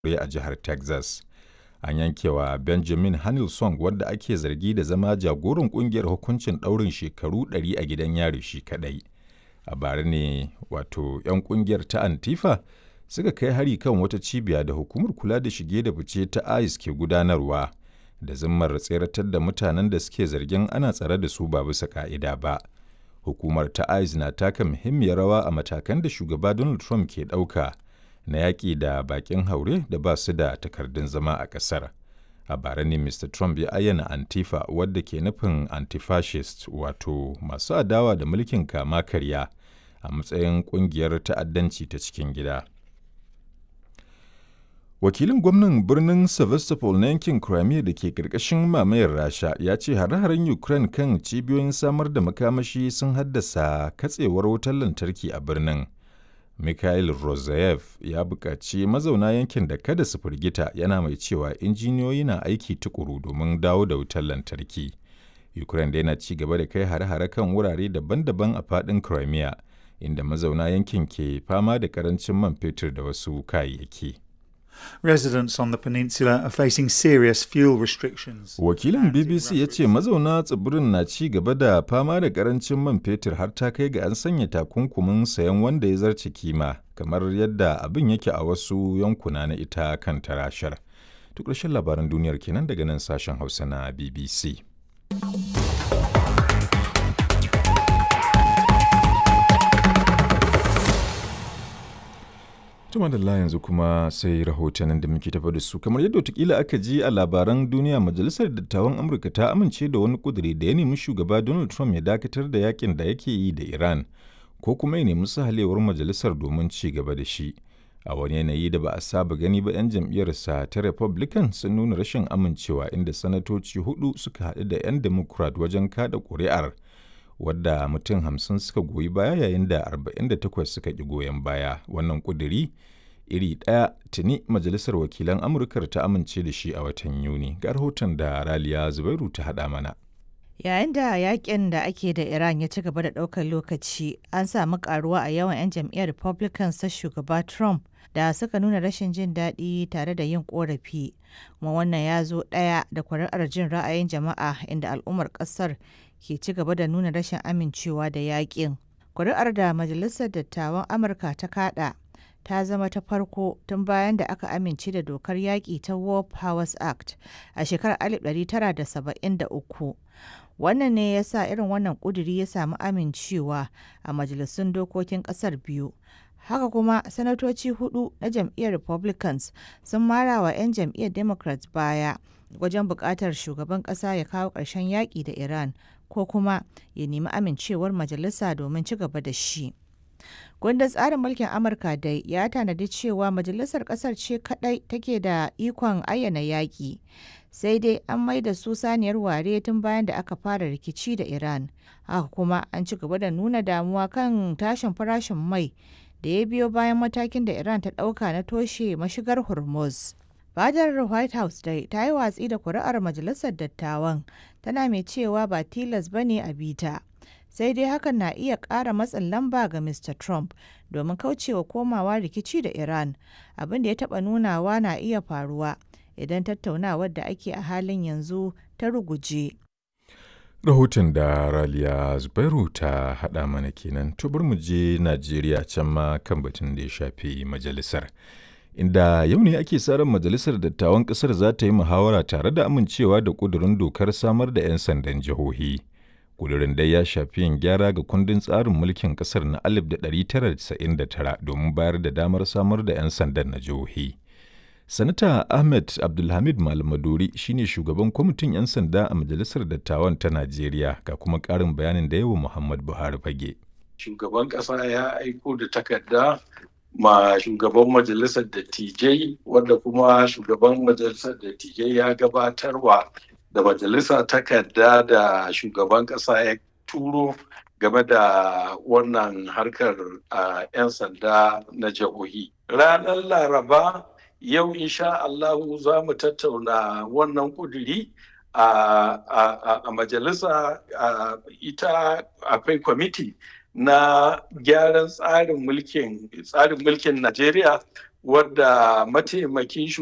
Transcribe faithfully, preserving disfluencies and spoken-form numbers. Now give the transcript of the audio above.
a jihar Texas. An yankewa Benjamin Hamilton, wanda ake zargi da zama jagoran kungiyar, hukuncin ɗaurin shekaru ɗari a gidan yari shi kaɗai. A bara ne wato 'yan kungiyar ta Antifa suka kai hari kan wata cibiya da hukumar kula da shige da fice ta ICE ke gudanarwa da zimmar tseratar da mutanen da suke zargin ana tsare da su ba bisa ka'ida ba. Hukumar ta ICE na taka muhimmiyar rawa a matakan da shugaba Donald Trump ke ɗauka na yaƙi da baƙin haure da ba su da takardun zama a ƙasar. A bara ne Mister Trump ya ayyana Antifa, wadda ke nufin anti-fascist, wato masu adawa da mulkin kama karya, a matsayin ƙungiyar ta'addanci ta cikin gida. Wakilin gwamnan birnin Sevastopol na yankin Crimea da ke ƙarƙashin mamayar Rasha ya ce hare-haren Ukraine kan cibiyoyin samar da makamashi sun haddasa katsewar wutar lantarki a birnin. Mikhail Rozayev ya buƙaci mazauna yankin da kada su firgita, yana mai cewa injiniyoyi na aiki tukuru domin dawo da wutar lantarki. Ukraine dai na ci gaba da kai hare-hare kan wurare daban-daban a faɗin Crimea, inda mazauna yankin ke fama da ƙarancin man fetur da wasu kayayyaki. Residents on the peninsula are facing serious fuel restrictions. Wakilin B B C ya ce mazauna tsibirin na ci gaba da fama da karancin man fetur har ta kai ga an sanya takunkumin sayan wanda ya zarce kima, kamar yadda abin yake a wasu yankuna na ita kan tarashar. Duk ƙarshen labaran duniyar kenan daga nan sashen Hausa na B B C. Tuma da yanzu kuma sai rahotannin da muke tafa da su. Kamar yadda watakila aka ji a labaran duniya, Majalisar Dattawan Amurka ta amince da wani kuduri da ya nemi shugaba Donald Trump ya dakatar da yakin da yake yi da Iran, ko kuma ya nemi sahalewar majalisar domin ci gaba da shi. A wani yanayi da ba a saba gani ba, 'yan jam'iyyarsa ta Republican sun nuna rashin amincewa, inda sanatoci hudu suka haɗu da 'yan Democrat wajen kada ƙuri'ar, wadda mutum hamsin suka goyi baya yayin da arba'in da takwas suka ƙi goyon baya. Wannan ƙuduri iri ɗaya tuni Majalisar Wakilan Amurkar ta amince da shi a watan Yuni. Ga rahoton da Raliya Zubairu ta haɗa mana. Yayin da yakin da ake da Iran ya ci gaba da ɗaukar lokaci, an samu karuwa a yawan 'yan jam'iyyar Republicans ta shugaba Trump da suka nuna rashin jin daɗi tare da yin ƙorafi. Kuma wannan ya zo ɗaya da kuri'ar jin ra'ayin jama'a, inda al'ummar ƙasar ke ci gaba da nuna rashin amincewa da yakin. Kuri'ar da Majalisar Dattawan Amurka ta kada ta zama ta farko tun bayan da aka amince da dokar yaƙi ta War Powers Act a shekarar alif ɗari tara da saba'in da uku. Wannan ne ya sa irin wannan ƙuduri ya samu amincewa a majalisun dokokin ƙasar biyu. Haka kuma, sanatoci hudu na jam'iyyar Republicans sun mara wa 'yan jam'iyyar Democrats baya wajen buƙatar shugaban ƙasa ya kawo ƙarshen yaƙi da Iran, ko kuma ya nemi amincewar majalisa domin ci gaba da shi. Kundin tsarin mulkin Amurka dai ya tanadi cewa majalisar ƙasar ce kaɗai take da ikon ayyana yaƙi, sai dai an maida su saniyar ware tun bayan da aka fara rikici da Iran. Haka kuma an ci gaba da nuna damuwa kan tashin farashin mai da ya biyo bayan matakin da Iran ta ɗauka na toshe mashigar Hormuz. Fadar White House dai ta yi watsi da kuri'ar Majalisar Dattawan, tana mai cewa ba tilas ba ne a bita. Sai dai hakan na iya ƙara matsin lamba ga Mister Trump domin kaucewa komawa rikici da Iran, abin da ya taɓa nunawa na iya faruwa idan tattaunawar da ake a halin yanzu ta ruguje. Rahoton da Raliya Zubairu ta haɗa mana kenan. To bar mu je Najeriya, can ma kan batun da ya shafi majalisar. Inda yau ne ake sa ran Majalisar Dattawan ƙasar za ta yi muhawara tare da amincewa da ƙudurin dokar samar da 'yan sandan jihohi. Ƙudurin dai ya shafi yin gyara ga kundin tsarin mulkin ƙasar na alif ɗari tara da casa'in da tara domin bayar da damar samar da 'yan sandan na jihohi. Sanata Ahmed Abdulhamid Malamadori shine shugaban kwamitin 'yan sanda a Majalisar Dattawan ta Najeriya, ga kuma ƙarin bayanin da yawa Muhammad Buhari fage. Shugaban ƙasa ya aiko da takarda ma shugaban majalisar dattijai, wanda kuma shugaban majalisar dattijai ya gabatarwa da majalisa takarda da shugaban ƙasa ya turo game da wannan harkar uh, 'yan sanda na jihohi. Ranar Laraba yau insha Allahu za mu tattauna wannan kuduri a, a, a majalisa. A, ita akwai kwamiti na gyaran tsarin mulkin tsarin mulkin Najeriya wadda mataimakin